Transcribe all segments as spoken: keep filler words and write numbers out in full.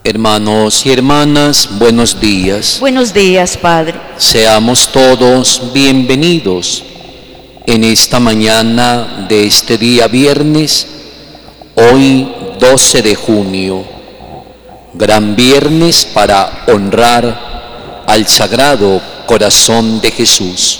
Hermanos y hermanas, buenos días. Buenos días, Padre. Seamos todos bienvenidos en esta mañana de este día viernes, hoy doce de junio, gran viernes para honrar al Sagrado Corazón de Jesús.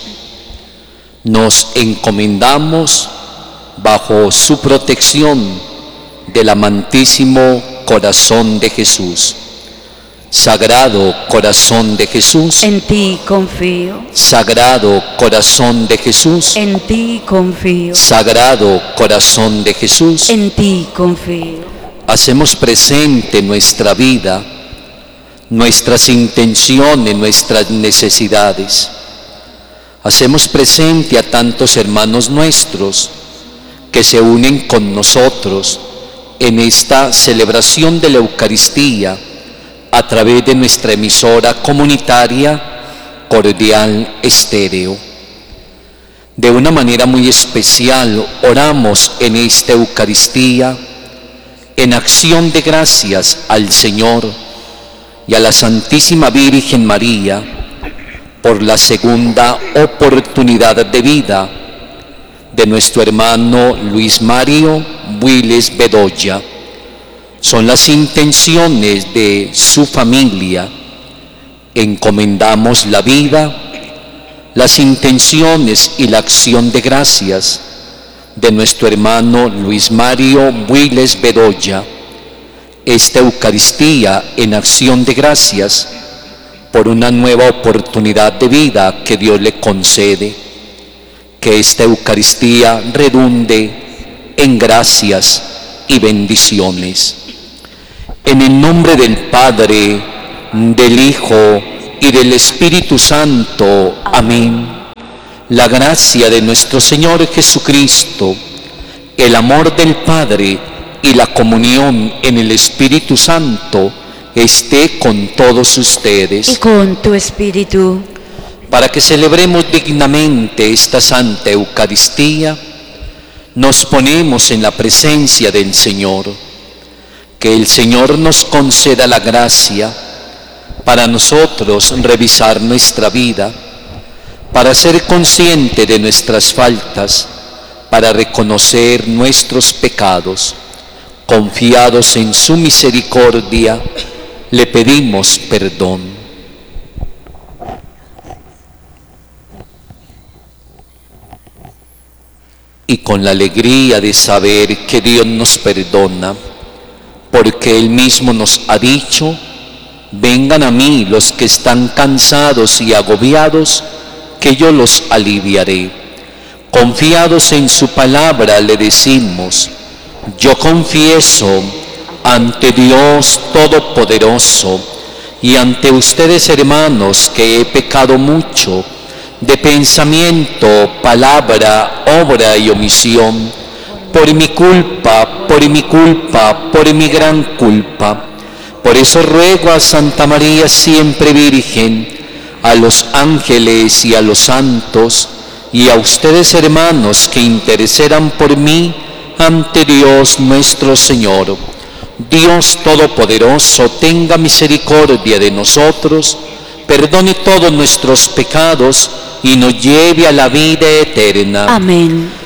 Nos encomendamos bajo su protección del amantísimo Corazón de Jesús. Sagrado Corazón de Jesús, en ti confío. Sagrado Corazón de Jesús, En ti confío. Sagrado Corazón de Jesús, En ti confío. hacemos presente nuestra vida, nuestras intenciones, nuestras necesidades. Hacemos presente a tantos hermanos nuestros que se unen con nosotros en esta celebración de la Eucaristía a través de nuestra emisora comunitaria Cordial Estéreo. De una manera muy especial oramos en esta Eucaristía en acción de gracias al Señor y a la Santísima Virgen María por la segunda oportunidad de vida de nuestro hermano Luis Mario Willes Bedoya. Son las intenciones de su familia. Encomendamos la vida, las intenciones y la acción de gracias de nuestro hermano Luis Mario Willes Bedoya. Esta Eucaristía en acción de gracias por una nueva oportunidad de vida que Dios le concede. Que esta Eucaristía redunde en gracias y bendiciones. En el nombre del Padre, del Hijo y del Espíritu Santo. Amén. La gracia de nuestro Señor Jesucristo, el amor del Padre y la comunión en el Espíritu Santo esté con todos ustedes. Y con tu espíritu. Para que celebremos dignamente esta Santa Eucaristía, nos ponemos en la presencia del Señor. Que el Señor nos conceda la gracia para nosotros revisar nuestra vida, para ser consciente de nuestras faltas, para reconocer nuestros pecados. Confiados en su misericordia, le pedimos perdón. Y con la alegría de saber que Dios nos perdona, porque Él mismo nos ha dicho: vengan a mí los que están cansados y agobiados, que yo los aliviaré. Confiados en su palabra le decimos: yo confieso ante Dios Todopoderoso y ante ustedes, hermanos, que he pecado mucho de pensamiento, palabra, obra y omisión, por mi culpa, por mi culpa, por mi gran culpa. Por eso ruego a Santa María siempre Virgen, a los ángeles y a los santos, y a ustedes, hermanos, que intercedan por mí ante Dios nuestro Señor. Dios Todopoderoso tenga misericordia de nosotros, perdone todos nuestros pecados y nos lleve a la vida eterna. Amén.